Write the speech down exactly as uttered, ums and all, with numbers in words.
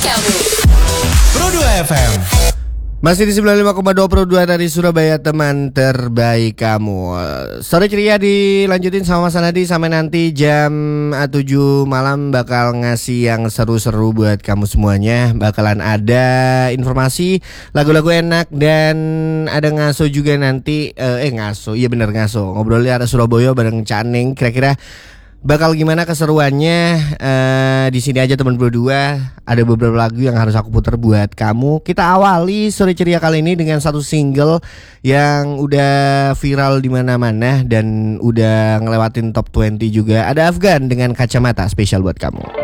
kamu. Pro dua F M. Masih di sembilan puluh lima koma dua Pro dua dari Surabaya, teman terbaik kamu. Sore ceria dilanjutin sama Mas Anadi sampai nanti jam tujuh malam bakal ngasih yang seru-seru buat kamu semuanya. Bakalan ada informasi, lagu-lagu enak dan ada ngaso juga nanti. Eh, eh ngaso, iya bener ngaso. Ngobrolnya ada Surabaya bareng Caneng. Kira-kira bakal gimana keseruannya? Uh, di sini aja teman berdua. Ada beberapa lagu yang harus aku putar buat kamu. Kita awali sore ceria kali ini dengan satu single yang udah viral di mana-mana dan udah ngelewatin top dua puluh juga. Ada Afgan dengan Kacamata, spesial buat kamu.